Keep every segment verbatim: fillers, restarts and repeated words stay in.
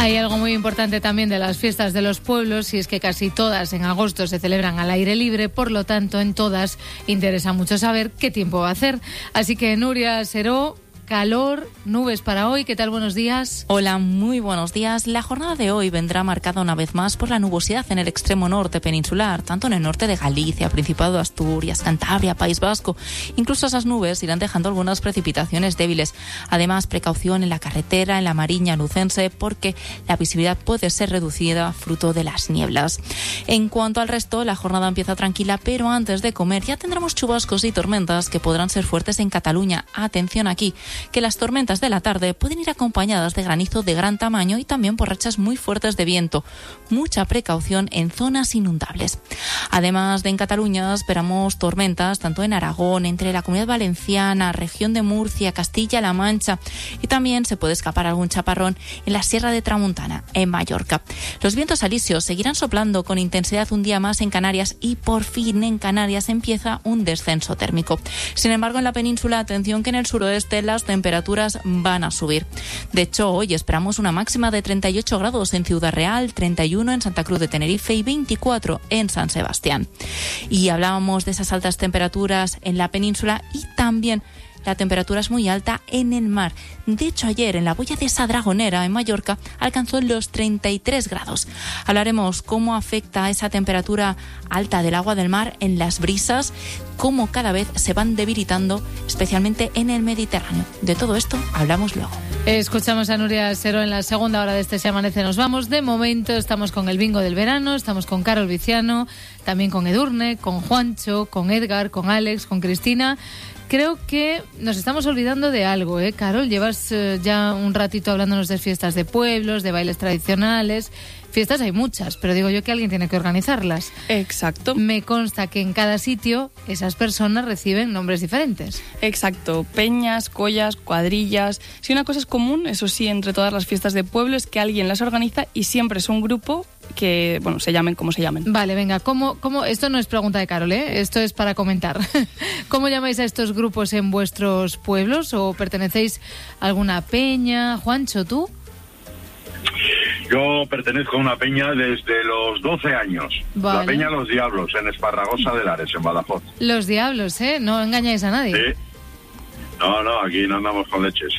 Hay algo muy importante también de las fiestas de los pueblos, y es que casi todas en agosto se celebran al aire libre, por lo tanto en todas interesa mucho saber qué tiempo va a hacer. Así que Nuria Seró, calor, nubes para hoy. ¿Qué tal? Buenos días. Hola, muy buenos días. La jornada de hoy vendrá marcada una vez más por la nubosidad en el extremo norte peninsular, tanto en el norte de Galicia, Principado de Asturias, Cantabria, País Vasco. Incluso esas nubes irán dejando algunas precipitaciones débiles. Además, precaución en la carretera, en la Mariña lucense, porque la visibilidad puede ser reducida fruto de las nieblas. En cuanto al resto, la jornada empieza tranquila, pero antes de comer ya tendremos chubascos y tormentas que podrán ser fuertes en Cataluña. Atención aquí, que las tormentas de la tarde pueden ir acompañadas de granizo de gran tamaño y también por rachas muy fuertes de viento. Mucha precaución en zonas inundables. Además de en Cataluña, esperamos tormentas tanto en Aragón, entre la Comunidad Valenciana, región de Murcia, Castilla-La Mancha, y también se puede escapar algún chaparrón en la Sierra de Tramuntana, en Mallorca. Los vientos alisios seguirán soplando con intensidad un día más en Canarias, y por fin en Canarias empieza un descenso térmico. Sin embargo, en la península, atención que en el suroeste las temperaturas van a subir. De hecho, hoy esperamos una máxima de treinta y ocho grados en Ciudad Real, treinta y uno en Santa Cruz de Tenerife y veinticuatro en San Sebastián. Y hablábamos de esas altas temperaturas en la península, y también la temperatura es muy alta en el mar. De hecho, ayer en la boya de Sadragonera, en Mallorca, alcanzó los treinta y tres grados. Hablaremos cómo afecta esa temperatura alta del agua del mar en las brisas, cómo cada vez se van debilitando, especialmente en el Mediterráneo. De todo esto hablamos luego. Escuchamos a Nuria Seró en la segunda hora de este Se Amanece Nos Vamos. De momento estamos con el bingo del verano, estamos con Carol Viciano, también con Edurne, con Juancho, con Edgar, con Alex, con Cristina. Creo que nos estamos olvidando de algo, ¿eh, Carol? Llevas eh, ya un ratito hablándonos de fiestas de pueblos, de bailes tradicionales. Fiestas hay muchas, pero digo yo que alguien tiene que organizarlas. Exacto. Me consta que en cada sitio esas personas reciben nombres diferentes. Exacto. Peñas, collas, cuadrillas. Si una cosa es común, eso sí, entre todas las fiestas de pueblo, es que alguien las organiza y siempre es un grupo que, bueno, se llamen como se llamen. Vale, venga, ¿cómo, cómo? Esto no es pregunta de Carol, ¿eh? Esto es para comentar. ¿Cómo llamáis a estos grupos en vuestros pueblos? ¿O pertenecéis a alguna peña? Juancho, ¿tú? Yo pertenezco a una peña desde los doce años. Vale. La Peña Los Diablos, en Esparragosa de Lares, en Badajoz. Los Diablos, ¿eh? No engañáis a nadie. Sí. No, no, aquí no andamos con leches.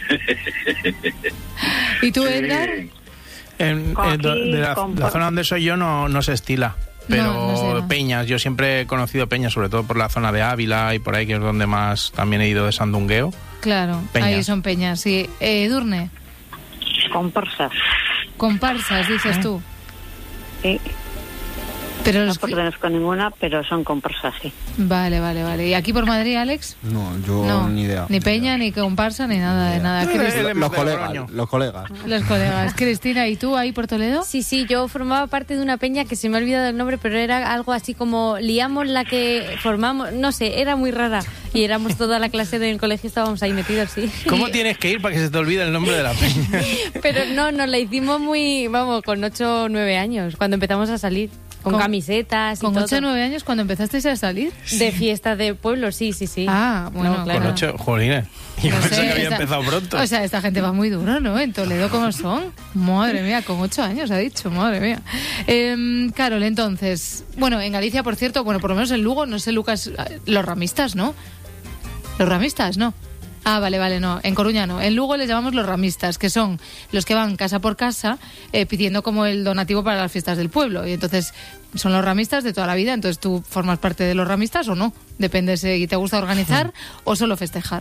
¿Y tú, sí. Edgar? En, en, de la, la zona donde soy yo no, no se estila, pero no, no sé, peñas, yo siempre he conocido peñas, sobre todo por la zona de Ávila y por ahí, que es donde más también he ido de sandungueo. Claro, peñas. Ahí son peñas, sí. Eh, Edurne. Comparsas. Comparsas, dices tú. Sí. Pero no los... pertenezco ninguna, pero son comparsas, sí. Vale, vale, vale. ¿Y aquí por Madrid, Alex? No, yo no, ni idea. Ni peña, ni comparsa, ni nada de nada. Los, los colegas, los colegas. Los colegas. Cristina, ¿y tú ahí por Toledo? Sí, sí, yo formaba parte de una peña que se me ha olvidado el nombre, pero era algo así como liamos la que formamos, no sé, era muy rara. Y éramos toda la clase del colegio, estábamos ahí metidos, sí. ¿Cómo tienes que ir para que se te olvide el nombre de la peña? Pero no, nos la hicimos muy, vamos, con ocho o nueve años, cuando empezamos a salir. Con, con camisetas y ¿Con todo. ocho o nueve años cuando empezasteis a salir? De fiesta de pueblo, sí, sí, sí. Ah, bueno, no, claro. Con ocho, jolines. Yo no pensé sé, que había esta, empezado pronto. O sea, esta gente va muy duro, ¿no? En Toledo, ¿cómo son? Madre mía, con ocho años ha dicho, madre mía. Eh, Carol, entonces, bueno, en Galicia, por cierto, bueno, por lo menos en Lugo, no sé, Lucas, los ramistas, ¿no? Los ramistas, ¿no? Ah, vale, vale, no. En Coruña no. En Lugo les llamamos los ramistas, que son los que van casa por casa eh, pidiendo como el donativo para las fiestas del pueblo. Y entonces son los ramistas de toda la vida. Entonces tú formas parte de los ramistas o no. Depende si te gusta organizar o solo festejar.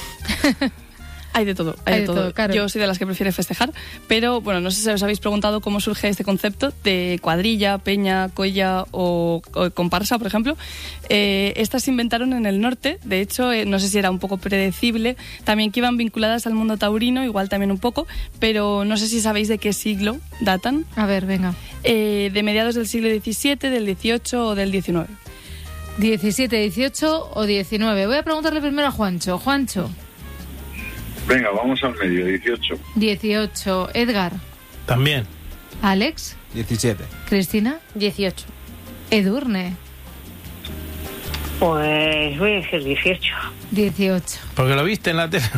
Hay de todo, hay, hay de, de todo. todo claro. Yo soy de las que prefiere festejar, pero bueno, no sé si os habéis preguntado cómo surge este concepto de cuadrilla, peña, colla o, o comparsa, por ejemplo. Eh, estas se inventaron en el norte, de hecho, eh, no sé si era un poco predecible, también que iban vinculadas al mundo taurino, igual también un poco, pero no sé si sabéis de qué siglo datan. A ver, venga. Eh, de mediados del siglo diecisiete, del dieciocho o del diecinueve. diecisiete, dieciocho o diecinueve. Voy a preguntarle primero a Juancho. Juancho. Venga, vamos al medio, dieciocho. dieciocho. Edgar. También. Alex. diecisiete. Cristina. dieciocho. Edurne. Pues voy a decir dieciocho. dieciocho. Porque lo viste en la tele.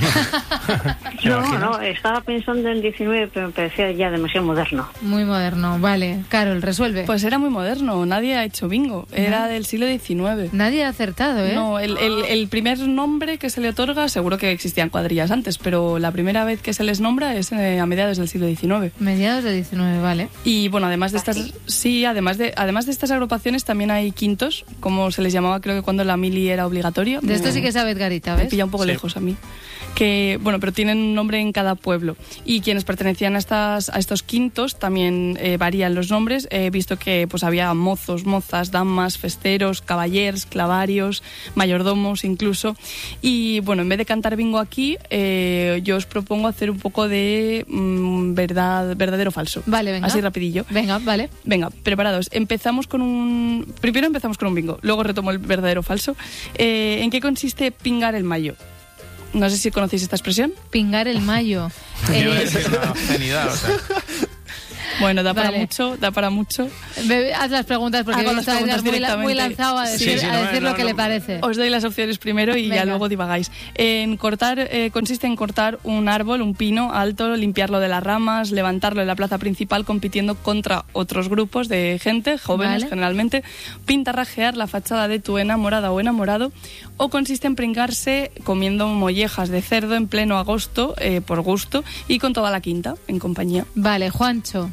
No, no, estaba pensando en diecinueve, pero me parecía ya demasiado moderno. Muy moderno, vale. Carol, resuelve. Pues era muy moderno, nadie ha hecho bingo. Era ¿no? del siglo diecinueve. Nadie ha acertado, ¿eh? No, el, el, el primer nombre que se le otorga, seguro que existían cuadrillas antes, pero la primera vez que se les nombra es eh, a mediados del siglo diecinueve. Mediados del diecinueve, vale. Y bueno, además de estas, sí, además de, además de estas agrupaciones también hay quintos, como se les llamaba, creo que cuando la mili era obligatoria. De esto sí que sabe Edgarita, ¿ves? Me pilla un poco sí. lejos a mí. Que, bueno, pero tienen un nombre en cada pueblo. Y quienes pertenecían a, estas, a estos quintos también eh, varían los nombres. He visto que pues había mozos, mozas, damas, festeros, caballers, clavarios, mayordomos incluso. Y bueno, en vez de cantar bingo aquí, eh, yo os propongo hacer un poco de mmm, verdad, verdadero o falso. Vale, venga. Así rapidillo. Venga, vale. Venga, preparados. Empezamos con un... Primero empezamos con un bingo, luego retomo el verdadero o falso. Eh, ¿En qué consiste pingar el mayo? No sé si conocéis esta expresión. Pingar el mayo. Yo eh... iba a decir una obscenidad, o sea. Bueno, da vale. para mucho, da para mucho. Be- haz las preguntas porque Hago las preguntas muy, la, muy lanzado a decir, sí, sí, a no, decir no, lo que no, le parece. Os doy las opciones primero y Venga. ya luego divagáis. En cortar, eh, consiste en cortar un árbol, un pino alto, limpiarlo de las ramas, levantarlo en la plaza principal compitiendo contra otros grupos de gente, jóvenes Vale. generalmente, pintarrajear la fachada de tu enamorada o enamorado, o consiste en pringarse comiendo mollejas de cerdo en pleno agosto, eh, por gusto, y con toda la quinta, en compañía. Vale, Juancho.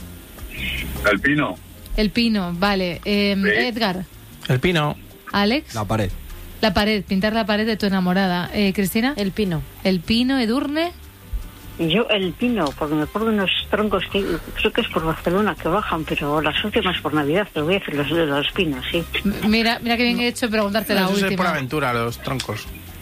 El pino. El pino, vale. Eh, Sí. Edgar. El pino. Alex. La pared. La pared, pintar la pared de tu enamorada. Eh, Cristina. El pino. El pino, Edurne. Yo el pino, porque me pongo unos troncos que creo que es por Barcelona que bajan, pero las últimas por Navidad, pero voy a hacer los de los pinos, sí. M- Mira, mira que bien he hecho preguntarte la Eso es por última. aventura, los troncos.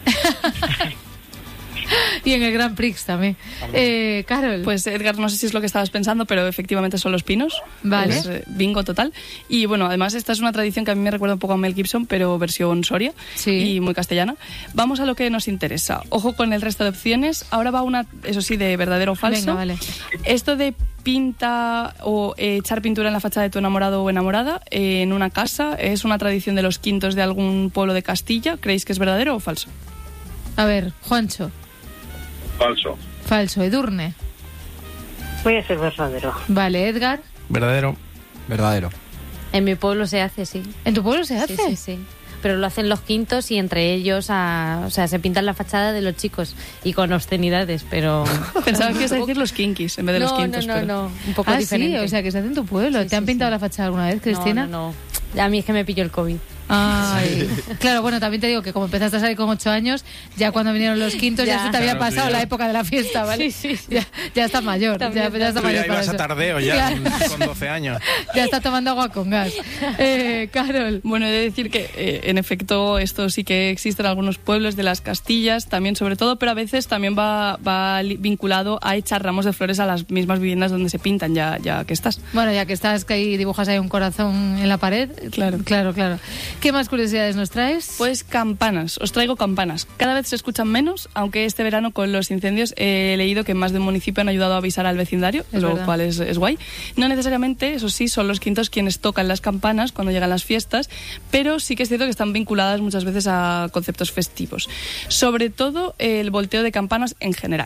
Y en el Grand Prix también. Eh, Carol. Pues Edgar, no sé si es lo que estabas pensando, pero efectivamente son los pinos. Vale. Es, eh, bingo total. Y bueno, además esta es una tradición que a mí me recuerda un poco a Mel Gibson, pero versión Soria Sí. y muy castellana. Vamos a lo que nos interesa. Ojo con el resto de opciones. Ahora va una, eso sí, de verdadero o falso. Venga, vale. Esto de pinta o eh, echar pintura en la fachada de tu enamorado o enamorada eh, en una casa es una tradición de los quintos de algún pueblo de Castilla. ¿Creéis que es verdadero o falso? A ver, Juancho. Falso. Falso. Edurne. Voy a ser verdadero. Vale, Edgar. Verdadero. Verdadero. En mi pueblo se hace, sí. ¿En tu pueblo se hace? Sí, sí, sí. Pero lo hacen los quintos y entre ellos, a, o sea, se pintan la fachada de los chicos y con obscenidades, pero... Pensaba que ibas a decir los kinkis en vez de no, los quintos. no, no, pero... no, un poco Ah, diferente. sí, o sea, que se hace en tu pueblo. Sí, ¿Te han sí, pintado sí. la fachada alguna vez, Cristina? No, no, no. A mí es que me pilló el COVID. Ay, claro, bueno, también te digo que como empezaste a salir con ocho años, ya cuando vinieron los quintos ya, Ya. se te había Claro, pasado tú ya. la época de la fiesta, ¿vale? Sí, sí, sí. Ya, ya está mayor, ya, También, ya está Tú ya mayor para ibas a eso. tardeo ya, Ya. con doce años. Ya está tomando agua con gas. Eh, Carol. Bueno, he de decir que eh, en efecto esto sí que existe en algunos pueblos de las Castillas, también sobre todo, pero a veces también va, va li- vinculado a echar ramos de flores a las mismas viviendas donde se pintan, ya, ya que estás. Bueno, ya que estás, que ahí dibujas ahí un corazón en la pared. Claro. Claro, claro. ¿Qué más curiosidades nos traes? Pues campanas, os traigo campanas. Cada vez se escuchan menos, aunque este verano con los incendios he leído que en más de un municipio han ayudado a avisar al vecindario, Es lo verdad. cual es, es guay. No necesariamente, eso sí, son los quintos quienes tocan las campanas cuando llegan las fiestas, pero sí que es cierto que están vinculadas muchas veces a conceptos festivos. Sobre todo el volteo de campanas en general.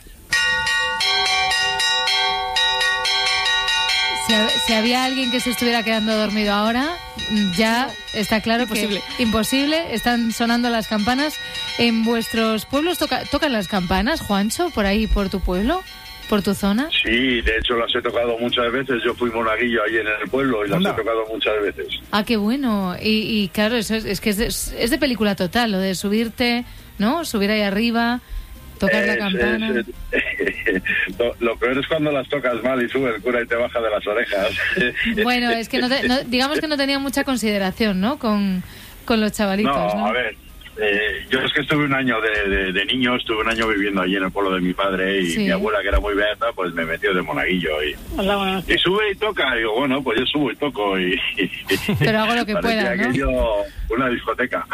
Si, hab- si había alguien que se estuviera quedando dormido ahora, ya está claro Imposible. que imposible. Están sonando las campanas. ¿En vuestros pueblos toca- tocan las campanas, Juancho, por ahí, por tu pueblo, por tu zona? Sí, de hecho las he tocado muchas veces. Yo fui monaguillo ahí en el pueblo y las Anda. he tocado muchas veces. Ah, qué bueno. Y, y claro, eso es, es que es de, es de película total, lo de subirte, ¿no? Subir ahí arriba, tocar la Es- campana. es- lo, lo peor es cuando las tocas mal y sube el cura y te baja de las orejas. Bueno, es que no te- no- digamos que no tenía mucha consideración, ¿no? Con, con los chavalitos, ¿no? No, a ver, Eh, yo es que estuve un año de, de, de niño, estuve un año viviendo allí en el pueblo de mi padre y sí. mi abuela, que era muy beata, pues me metió de monaguillo y, Hola, bueno. y sube y toca. Y digo, bueno, pues yo subo y toco y... y Pero hago lo que pueda, ¿no? Aquello, una discoteca.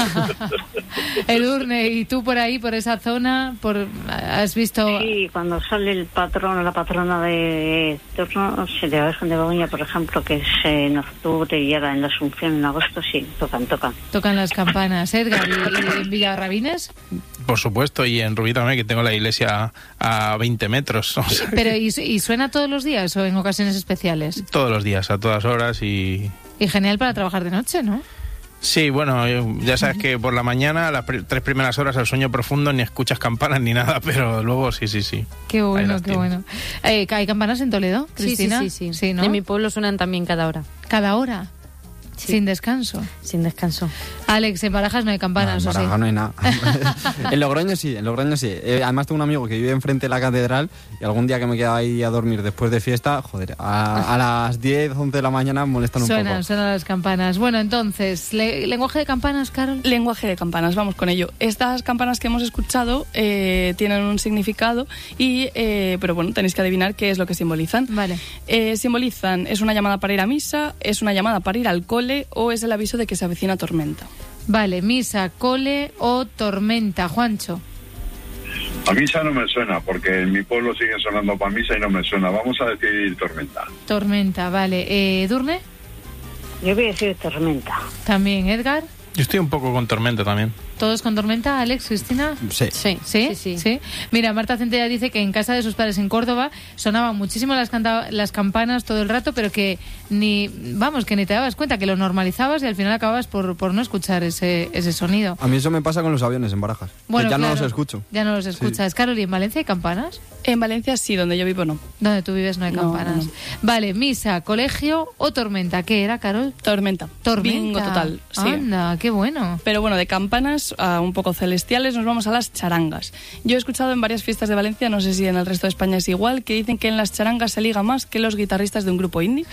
Edurne, ¿y tú por ahí, por esa zona, por has visto...? Sí, cuando sale el patrón o la patrona de turno, de la Virgen de Begoña, por ejemplo, que es en octubre y ahora en la Asunción en agosto, sí, tocan, tocan. Tocan las campanas. Edgar, ¿y, y en Villarrabines? Por supuesto, y en Rubí también, que tengo la iglesia a veinte metros. O sea, Pero, ¿y, ¿y suena todos los días o en ocasiones especiales? Todos los días, a todas horas y... Y genial para trabajar de noche, ¿no? Sí, bueno, ya sabes que por la mañana, las pr- tres primeras horas al sueño profundo, ni escuchas campanas ni nada, pero luego sí, sí, sí. Qué bueno, qué tienes. bueno. Eh, ¿Hay campanas en Toledo, Cristina? Sí, sí, sí. sí. sí ¿no? En mi pueblo suenan también cada hora. ¿Cada hora? Sí. Sin descanso. Sin descanso. Alex, en Barajas no hay campanas, no, en Barajas ¿o sí? no hay nada. En Logroño sí, en Logroño sí. Eh, además tengo un amigo que vive enfrente de la catedral y algún día que me quedaba ahí a dormir después de fiesta, joder, a, a las diez, once de la mañana molestan un suenan, poco. Suenan las campanas. Bueno, entonces, ¿le, ¿lenguaje de campanas, Carol? Lenguaje de campanas, vamos con ello. Estas campanas que hemos escuchado eh, tienen un significado, y eh, pero bueno, tenéis que adivinar qué es lo que simbolizan. Vale. Eh, simbolizan, es una llamada para ir a misa, es una llamada para ir al cole o es el aviso de que se avecina tormenta. Vale, misa, cole o tormenta. Juancho. A misa no me suena, porque en mi pueblo siguen sonando para misa y no me suena. Vamos a decir tormenta. Tormenta, vale. Eh, ¿Durne? Yo voy a decir tormenta. También, Edgar. Yo estoy un poco con tormenta también. ¿Todos con tormenta, Alex, Cristina? Sí. Sí, sí, sí. sí. ¿Sí? Mira, Marta Centella dice que en casa de sus padres en Córdoba sonaban muchísimo las, canta- las campanas todo el rato, pero que ni, vamos, que ni te dabas cuenta, que lo normalizabas y al final acababas por, por no escuchar ese, ese sonido. A mí eso me pasa con los aviones en Barajas. Bueno, ya claro, no los escucho. Ya no los escuchas. Sí. Carol, ¿y en Valencia hay campanas? En Valencia sí, donde yo vivo no. Donde tú vives no hay No, campanas. no. Vale, misa, colegio o tormenta. ¿Qué era, Carol? Tormenta. Tormenta. Bingo total. Sí. Anda, qué bueno. Pero bueno, de campanas a un poco celestiales nos vamos a las charangas. Yo he escuchado en varias fiestas de Valencia, no sé si en el resto de España es igual, que dicen que en las charangas se liga más que los guitarristas de un grupo indie.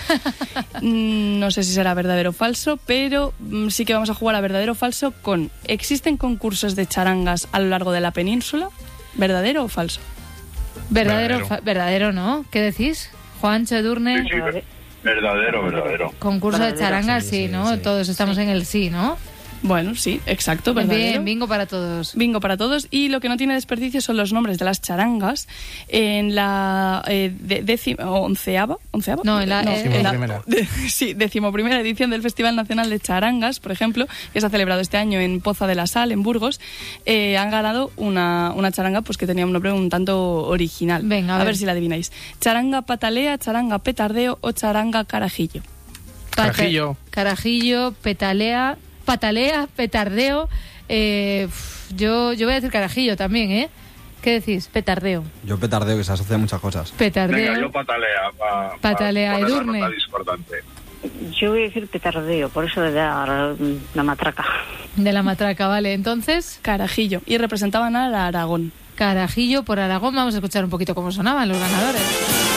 mm, no sé si será verdadero o falso, pero mm, sí que vamos a jugar a verdadero o falso con... ¿Existen concursos de charangas a lo largo de la península? ¿Verdadero o falso? Verdadero, Verdadero. fa- verdadero, ¿no? ¿Qué decís? Juancho, Edurne. Sí, sí, ver- verdadero, verdadero. Concurso de Verdadero, charangas, sí, sí, sí, ¿no? sí. Todos estamos en el sí, ¿no? Bueno, sí, exacto, verdadero. Bien, bingo para todos. Bingo para todos. Y lo que no tiene desperdicio son los nombres de las charangas. En la eh, de, décima, onceava, onceava, No, en la- eh, en la- Decimoprimera. de- sí, decimoprimera edición del Festival Nacional de Charangas, por ejemplo, que se ha celebrado este año en Poza de la Sal, en Burgos, eh, han ganado una, una charanga pues que tenía un nombre un tanto original. Venga, a a ver. ver si la adivináis. Charanga patalea, charanga petardeo o charanga carajillo. Pata- Carajillo. Carajillo, petalea, patalea, petardeo. Eh, uf, yo, yo voy a decir carajillo también, ¿eh? ¿Qué decís? Petardeo. Yo petardeo, que se asocia a muchas cosas. Petardeo. Venga, yo patalea. Pa, Patalea, pa poner la Edurne. nota discordante. Yo voy a decir petardeo, por eso de dar la matraca. De la matraca, vale. Entonces, Carajillo. Y representaban a Aragón. carajillo por Aragón. Vamos a escuchar un poquito cómo sonaban los ganadores.